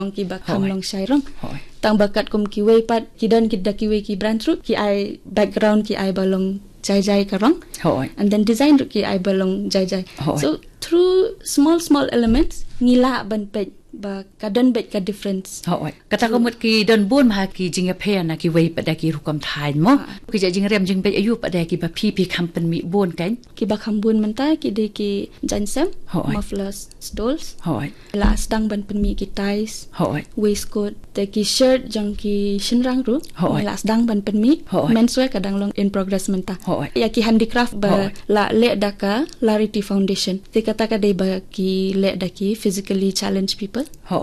ki ba kham long shai rong tang bakat kum ki wei pat ki dan ki da ki wei ki brand ru ki ai background ki ai balong jai ka rong and then design ru ki ai balong jai so through small elements ngila ban pej ba kadan bet ka difference kata ko mut ki don bun ma ki jinga phe na ki wei pada ki rukom thai mo ki ja jing rem jing bet ayu pada ki ba pi company mi bon kan ki ba kham bun man ta ki de ki jansem mufflers stoles la stang ban pen mi ki ties waistcoat te ki shirt jang ki shinrang ru la stang ban pen mi menswear kadang long in progress man ta ya ki handicraft ba la le daka Larity Foundation te kata ka de ba ki le daki physically challenged people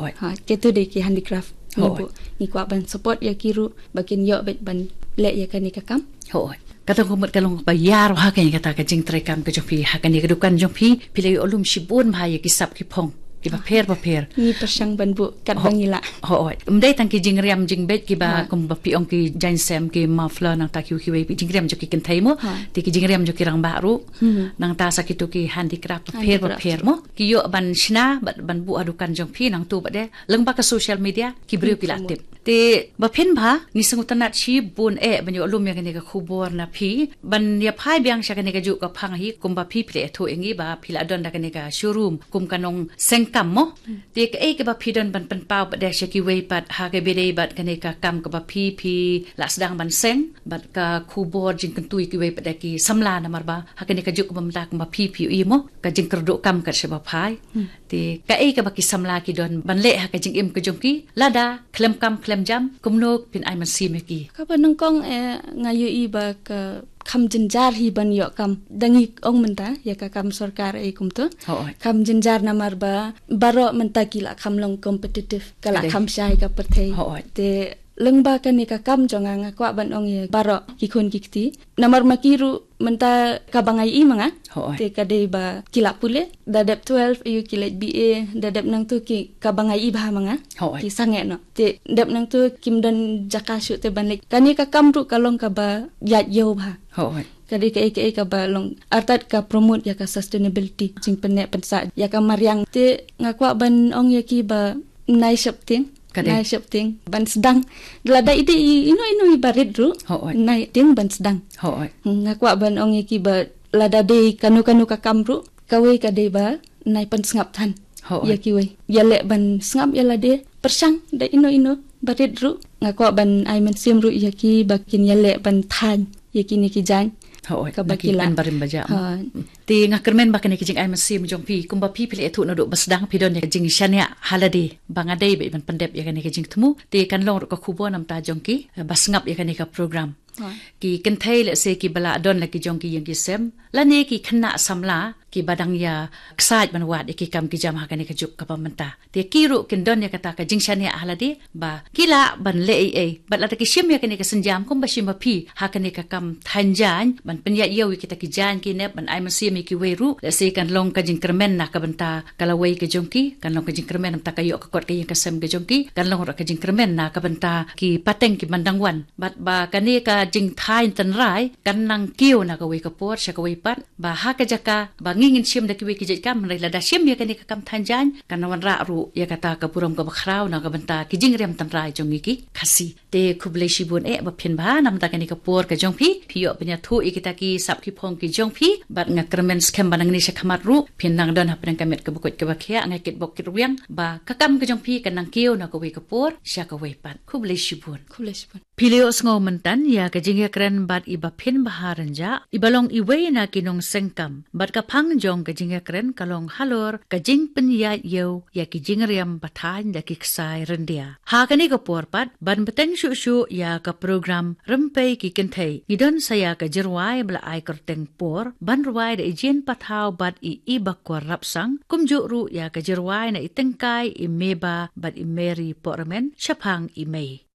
ketu de ki handicraft ni kwa ban support ya kiru bakin yo bet ban le ya kan ni kakam kata ko mat kalong bayar ha kan kata ka jing trekam ka jong pi ha kan ni ka dukan jong pi pilai olum shibun ma ya ki sap ki phong ki ba per ni persang ban bu kat bangila umdai tang ki jing riam jing bet ki ba kum ba pi ong ki jain sem ki muffler nang ta ki wei pi jing riam jo ki kan thai mo ti ki jing riam jo ki rang ba ru nang ta sa ki tu ki handicraft per mo ki yo ban shna ban bu adukan jong pi nang tu ba de leng ba ka social media ki breu ki la tip te ba phen ba ni sangutanat chi bun ban yo lum ya kan ka khubor na pi ban ya phai byang sha kan ka ju ka phang hi kum ba pi ple thu engi ba phila don da kan ka showroom kum kanong kam mo te ka ba pidon ban pan pau ba de shaki wei pat ha ke bede bat kane ka kam ka ba pi la sedang ban seng bat ka khubor jing kan tui ki wei pat ki samla na marba ha kane ka juk bam ta ka ba pi i mo ka jing kerdo kam ka sheba phai te ka ba ki samla ki don ban le ha ka jing im ka jong ki lada klem kam klem jam kumnok pin ai man si me ki ka ba nang kong ngayu i ba ka kham jinjar hi ban yo kam dangi ong menta ya ka kam sarkar e kum to kham jinjar namar ba baro menta kila kham long competitive kala kham shai ka perthei te lengba ka ni ka kam jonga nga kwa ban ong ye baro ki khon ki ti namar makiru menta ka bangai i manga te ka dei ba kila pule dadap 12 ayu kila BA dadap nang tu ki ka bangai i ba manga ki sange no te dap nang tu kim dan jakashu te ban lek kani ka kam ru kalong ka ba yat yo ba kadi ka ba long artat ka promote ya ka sustainability jing penne pensa ya ka mariang te ngakwa ban ong ya ki ba nai shapting nai shapting ban sedang lada ide ino ibarit ru nai ting ban sedang ngakwa ban ong ya ki ba lada de kanu ka kamru kawe ka de ba nai pan sngap than ya ki we ya le ban sngap ya lade persang da ino barit ru ngakwa ban ai men sim ru ya ki ba kin ya le ban than ya ki ni ki jan ka bakilan barim baja ti ngakermen bakane ki jing ai masim jong pi kumba pi pile ethu no do basdang pi don ya jing shania halade bangadei be ban pandep ya kane ki jing tmu ti kan long ko khubo nam ta jong ki basngap ya kane ka program ki kan thai le se ki bala don la ki jong ki yang ki sem la ne ki khna samla ki badang ya ksaj ban wat ki kam ki jam ha kane ka juk ka pamanta ti ki ru kin don ya kata ka jing shania halade ba kila ban le bat la ta ki shim ya kane ka senjam kum ba shim pi ha kane ka kam thanjan ban penya yewi kita ki jan ki ne ban ai masim ki weru le se kan long ka jing kermen na ka banta kala wei ke jongki kan long ka jing kermen am ta ka yo ka kot ka yang ka sem ke jongki kan long ra ka jing kermen na ka banta ki pateng ki mandang wan bat ba kane ka jing thai tan rai kan nang kiu na ka wei ka por sha ka wei pat ba ha ka jaka ba ngingin shim da ki wei ki jek kam rai la da shim ya kane ka kam thanjan kan wan ra ru ya kata ka puram ka bakhrau na ka banta ki jing rem tan rai jongi ki khasi te khuble shibun ba phin ba nam ta kane ka por ka jongpi phiyo penya thu ikita ki sap ki phong ki jongpi bat nga kermen skem banang ni sakamat ru pinang don hapang kamet ke bukut ke bakhya ngai kit bok kit riang ba kakam ke jongpi kanang kiu na ko we kapor sya ka we pat khuble shibun pilio sngo mentan ya ka jingya kren bat iba phin baharan ja ibalong iwe na kinong sengkam bat ka phang jong ka jingya kren kalong halor ka jing pen ya yo ya ki jingriam bathan da ki ksai rendia ha ka ni ko por pat ban beteng shu ya ka program rempei ki kenthei idon saya ka jirwai bla ai kerteng por ban ruai da ijin pathau bat i bakwar rapsang kumju ru ya ka jirwai na itengkai i meba bat i meri pormen shapang i mei